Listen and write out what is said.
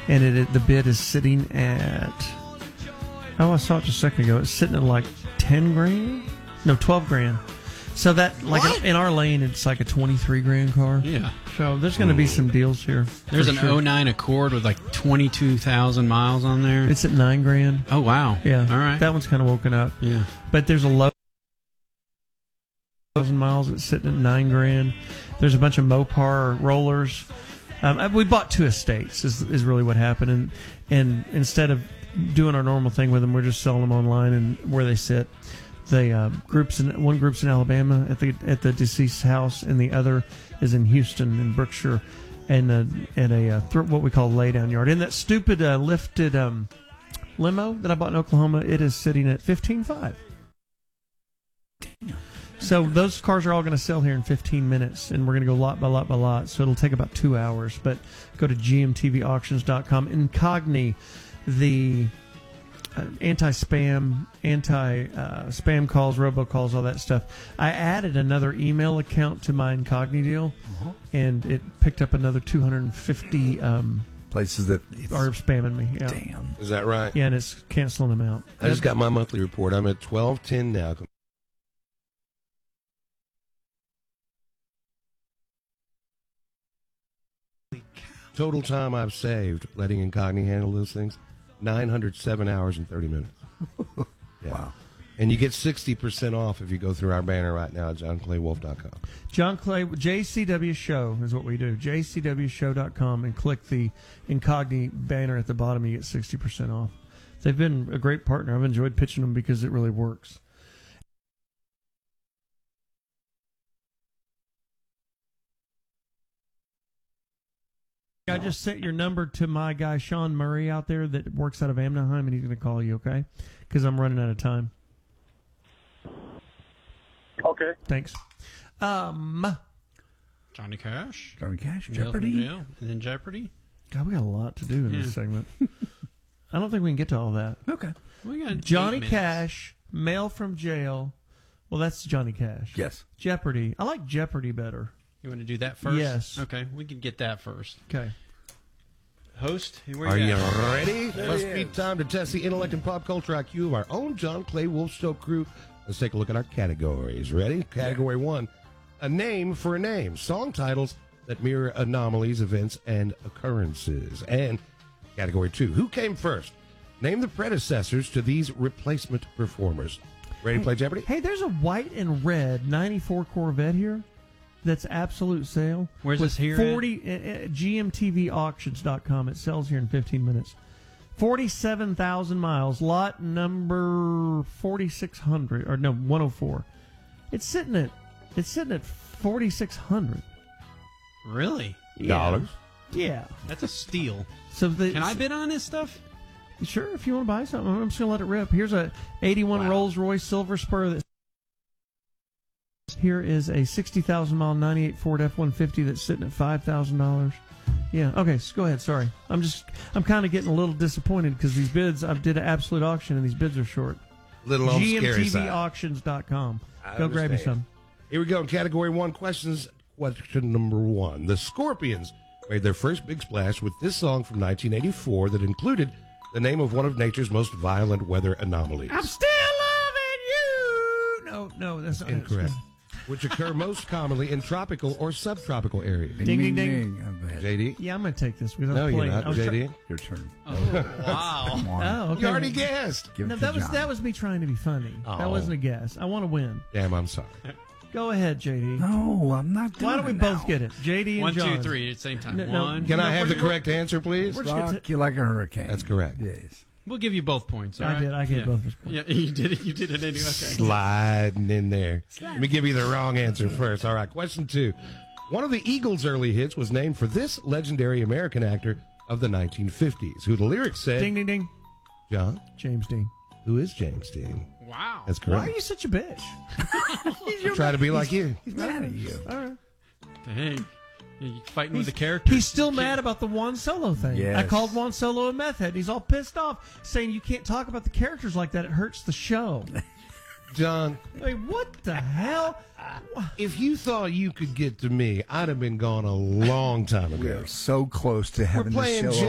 and the bid is sitting at. Oh, I saw it just a second ago. It's sitting at like 10 grand. No, 12 grand. So that, like in our lane, it's like a 23 grand car. Yeah. So there's going to be some deals here. There's an 09 Accord with like 22,000 miles on there. It's at 9 grand. Oh, wow. Yeah. All right. That one's kind of woken up. Yeah. But there's a low 1,000 miles. It's sitting at 9 grand. There's a bunch of Mopar rollers. We bought 2 estates is really what happened. And instead of doing our normal thing with them, we're just selling them online and where they sit. One group's in Alabama at the deceased's house, and the other is in Houston in Brookshire, and at what we call a laydown yard. And that stupid lifted limo that I bought in Oklahoma, it is sitting at $15,500. So those cars are all going to sell here in 15 minutes, and we're going to go lot by lot by lot. So it'll take about 2 hours. But go to gmtvauctions.com. Incogni, the anti-spam calls, robocalls, all that stuff. I added another email account to my Incogni deal, and it picked up another 250 places that are spamming me. Yeah. Damn. Is that right? Yeah, and it's canceling them out. I just got my monthly report. I'm at 1210 now. Total time I've saved letting Incogni handle those things, 907 hours and 30 minutes. Yeah. Wow. And you get 60% off if you go through our banner right now at johnclaywolf.com. John Clay, JCW Show is what we do. JCWShow.com, and click the Incogni banner at the bottom. You get 60% off. They've been a great partner. I've enjoyed pitching them because it really works. I just sent your number to my guy Sean Murray out there that works out of Anaheim, and he's going to call you, okay? Because I'm running out of time. Okay. Thanks. Johnny Cash. Johnny Cash, Neil Jeopardy. from Jail. And then Jeopardy. God, we got a lot to do in this segment. I don't think we can get to all that. Okay. We got Johnny 8 minutes. Cash, Mail from Jail. Well, that's Johnny Cash. Yes. Jeopardy. I like Jeopardy better. You want to do that first? Yes. Okay, we can get that first. Okay. Host, where Are you at? ready? Must be time to test the intellect and pop culture IQ of our own John Clay Wolf Show crew. Let's take a look at our categories. Ready? Category 1, a name for a name. Song titles that mirror anomalies, events, and occurrences. And category 2, who came first? Name the predecessors to these replacement performers. Ready to play Jeopardy? Hey, there's a white and red 94 Corvette here that's absolute sale. Where's with this here 40 GMTVauctions.com. It sells here in 15 minutes. 47,000 miles, lot number 4600 or no 104. It's sitting at 4,600. Really? Dollars. Yeah. That's a steal. So Can I bid on this stuff? Sure, if you want to buy something, I'm just gonna let it rip. Here's a 81 Rolls Royce Silver Spur. Here is a 60,000 mile 98 Ford F-150 that's sitting at $5,000. Yeah. Okay. So go ahead. Sorry. I'm kind of getting a little disappointed because these bids. I did an absolute auction and these bids are short. Little on the scary side. GMTVauctions.com. I Go grab you understand. some. Here we go. Category 1 questions. Question number 1. The Scorpions made their first big splash with this song from 1984 that included the name of one of nature's most violent weather anomalies. I'm still loving you. No, that's not Incorrect. Which occur most commonly in tropical or subtropical areas. Ding, ding, ding. JD? Yeah, I'm going to take this. Because No, I'm you're playing. not. JD? Your turn. Wow. Come on. Oh, okay. You already guessed. Give it No, to that John. was me trying to be funny. That Oh. wasn't a guess. I want to win. Damn, I'm sorry. Go ahead, JD. No, I'm not doing Why don't we it both now. get it? JD and 1, John. 2, 3 at the same time. No, no. One. Can I have the we're- correct answer, please? We're just gonna Rock you like a hurricane. That's correct. Yes. We'll give you both points. All I right? did. I gave Yeah. both of us points. Yeah, you did it. You did it anyway. Okay. Sliding in there. Let me give you the wrong answer first. All right, question 2. One of the Eagles' early hits was named for this legendary American actor of the 1950s, who the lyrics said... Ding, ding, ding. John? James Dean. Who is James Dean? Wow. That's Why are correct. you such a bitch? I try to be like you. He's mad at you. All right. Dang. You fighting with the character. He's still mad about the Juan Solo thing. Yes. I called Juan Solo a meth head. He's all pissed off, saying you can't talk about the characters like that. It hurts the show. John, Like, what the hell? if you thought you could get to me, I'd have been gone a long time We ago. are so close to having this playing show